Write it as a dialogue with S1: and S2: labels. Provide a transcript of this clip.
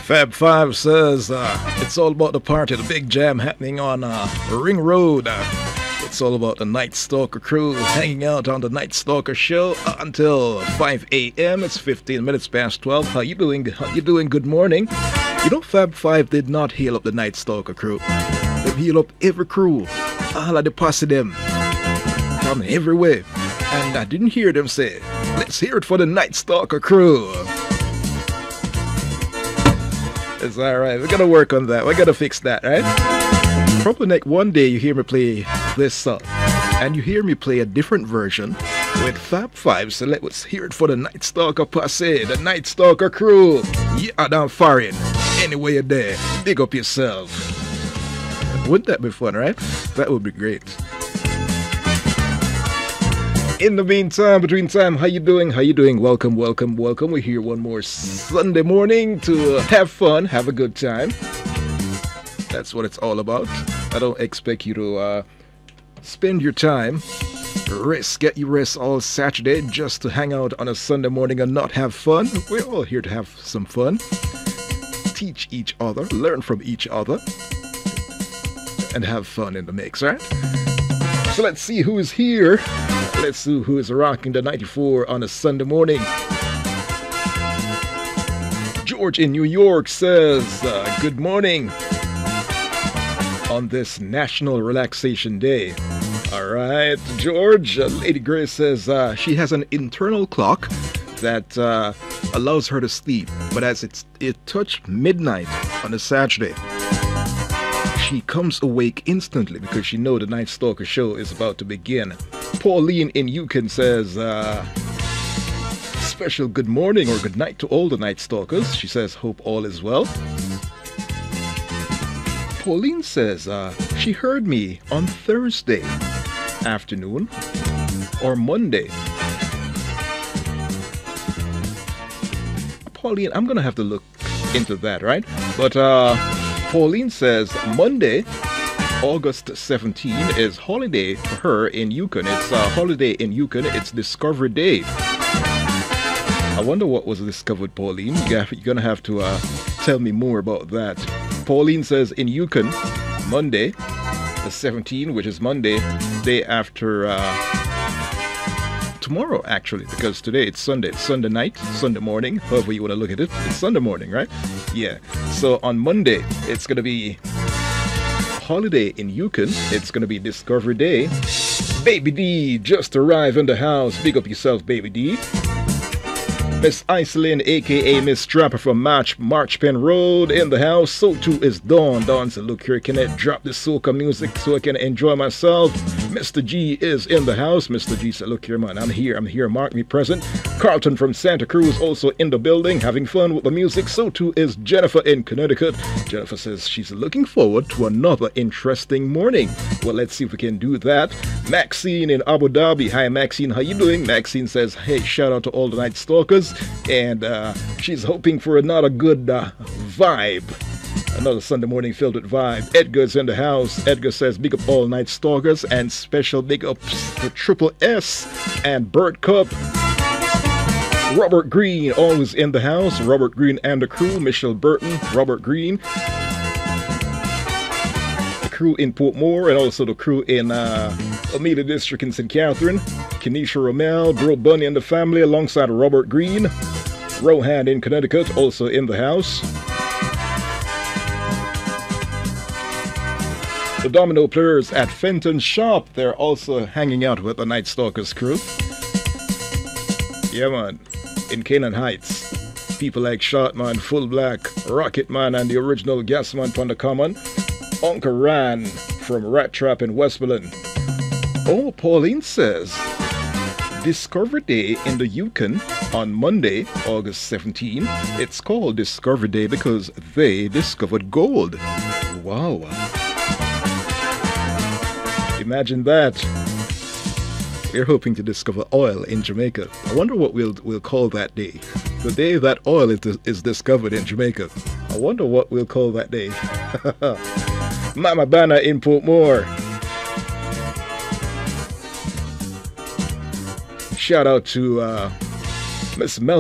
S1: Fab Five says it's all about the party, the big jam happening on Ring Road. It's all about the Night Stalker crew hanging out on the Night Stalker show until 5 a.m. It's 15 minutes past 12. How you doing? How you doing? Good morning. You know, Fab Five did not heal up the Night Stalker crew. They heal up every crew. All of the posse them from everywhere. And I didn't hear them say, let's hear it for the Night Stalker crew. It's alright, we gotta work on that. We gotta fix that, right? Probably like one day you hear me play this song and you hear me play a different version with Fab Five. So let's hear it for the Night Stalker posse, the Night Stalker crew. Yeah, down foreign. Anyway you're there, dig up yourself. Wouldn't that be fun, right? That would be great. In the meantime, between time, how you doing? How you doing? Welcome, welcome, welcome. We're here one more Sunday morning to have fun, have a good time. That's what it's all about. I don't expect you to spend your time, rest, get your rest all Saturday just to hang out on a Sunday morning and not have fun. We're all here to have some fun, teach each other, learn from each other, and have fun in the mix, right? So let's see who is here. Let's see who is rocking the 94 on a Sunday morning. George in New York says, good morning on this National Relaxation Day. All right, George. Lady Grace says she has an internal clock that allows her to sleep, but as it touched midnight on a Saturday, she comes awake instantly because she knows the Night Stalker show is about to begin. Pauline in Yukon says, special good morning or good night to all the Night Stalkers. She says, hope all is well. Pauline says, she heard me on Thursday afternoon or Monday. Pauline, I'm going to have to look into that, right? But, Pauline says Monday, August 17 is holiday for her in Yukon. It's a holiday in Yukon. It's Discovery Day. I wonder what was discovered, Pauline. You're going to have to tell me more about that. Pauline says in Yukon, Monday, the 17th, which is Monday, day after tomorrow, actually, because today it's Sunday. It's Sunday night, Sunday morning, however you want to look at it. It's Sunday morning, right? Yeah. So on Monday, it's going to be holiday in Yukon. It's going to be Discovery Day. Baby D just arrived in the house. Big up yourself, Baby D. Miss Iselin, aka Miss Strapper from Marchpen Road, in the house. So too is Dawn. Dawn said, look here, can I drop the soca music so I can enjoy myself? Mr. G is in the house. Mr. G said, look here, man, I'm here, mark me present. Carlton from Santa Cruz also in the building, having fun with the music. So too is Jennifer in Connecticut. Jennifer says she's looking forward to another interesting morning. Well, let's see if we can do that. Maxine in Abu Dhabi. Hi, Maxine, how you doing? Maxine says, hey, shout out to all the Night Stalkers. And she's hoping for another good vibe. Another Sunday morning filled with vibe. Edgar's in the house. Edgar says, big up all Night Stalkers and special big ups to Triple S and Bert Cup. Robert Green, always in the house. Robert Green and the crew. Michelle Burton, Robert Green. The crew in Portmore and also the crew in Amelia District in St. Catherine. Kenesha Romel, Bro Bunny and the family alongside Robert Green. Rohan in Connecticut, also in the house. The Domino players at Fenton Shop, they're also hanging out with the Night Stalkers crew. Yeah, man. In Canaan Heights. People like Shotman, Full Black, Rocket Man, and the original Gasman Panda Common. Uncle Ran from Rat Trap in Westmoreland. Oh, Pauline says, Discovery Day in the Yukon on Monday, August 17. It's called Discovery Day because they discovered gold. Wow. Imagine that. We're hoping to discover oil in Jamaica. I wonder what we'll call that day. The day that oil is discovered in Jamaica. I wonder what we'll call that day. Mama Banner in Portmore. Shout out to Miss Mel.